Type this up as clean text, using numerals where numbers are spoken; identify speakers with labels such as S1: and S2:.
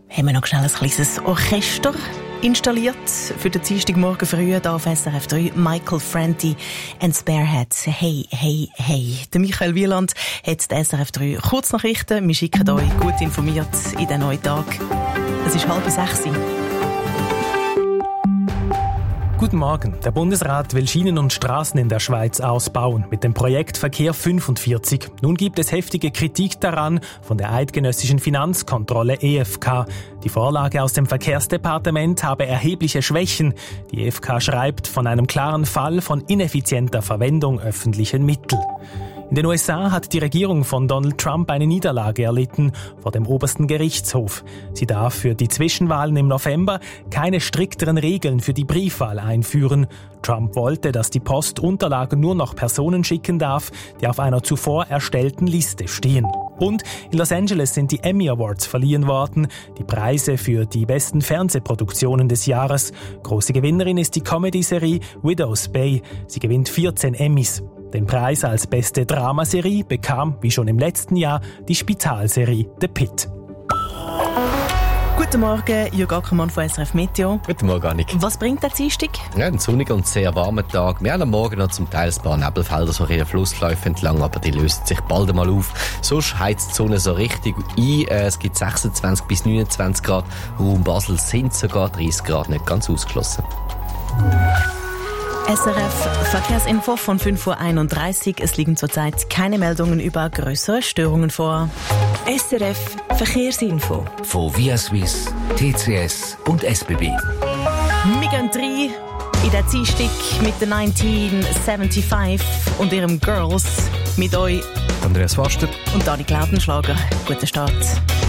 S1: haben wir noch schnell ein kleines Orchester installiert für den Dienstagmorgen früh hier auf SRF 3. Michael Franti and Spareheads. Hey, hey, hey. Der Michael Wieland hat die SRF 3 Kurznachrichten. Wir schicken euch gut informiert in den neuen Tag. Es ist 5:30.
S2: Guten Morgen. Der Bundesrat will Schienen und Straßen in der Schweiz ausbauen mit dem Projekt Verkehr 45. Nun gibt es heftige Kritik daran von der eidgenössischen Finanzkontrolle EFK. Die Vorlage aus dem Verkehrsdepartement habe erhebliche Schwächen. Die EFK schreibt von einem klaren Fall von ineffizienter Verwendung öffentlichen Mittel. In den USA hat die Regierung von Donald Trump eine Niederlage erlitten vor dem obersten Gerichtshof. Sie darf für die Zwischenwahlen im November keine strikteren Regeln für die Briefwahl einführen. Trump wollte, dass die Post Unterlagen nur noch Personen schicken darf, die auf einer zuvor erstellten Liste stehen. Und in Los Angeles sind die Emmy Awards verliehen worden, die Preise für die besten Fernsehproduktionen des Jahres. Große Gewinnerin ist die Comedy-Serie Widow's Bay. Sie gewinnt 14 Emmys. Den Preis als beste Dramaserie bekam, wie schon im letzten Jahr, die Spitalserie The Pit.
S1: Guten Morgen, Jürg Ackermann von SRF Meteo.
S3: Guten Morgen, Annik.
S1: Was bringt der Dienstag?
S3: Ja, ein sonniger und sehr warmer Tag. Wir haben am Morgen noch zum Teil ein paar Nebelfelder so in Flussläufen entlang, aber die lösen sich bald einmal auf. Sonst heizt die Sonne so richtig ein. Es gibt 26 bis 29 Grad. Raum Basel sind sogar 30 Grad, nicht ganz ausgeschlossen.
S1: SRF Verkehrsinfo von 5:31 Uhr. Es liegen zurzeit keine Meldungen über größere Störungen vor.
S4: SRF Verkehrsinfo
S5: von Via Suisse, TCS und SBB.
S1: Wir gehen rein in den Dienstag mit den 1975 und ihrem Girls. Mit euch
S6: Andreas Faster
S1: und Dani Klautenschlager. Guten Start.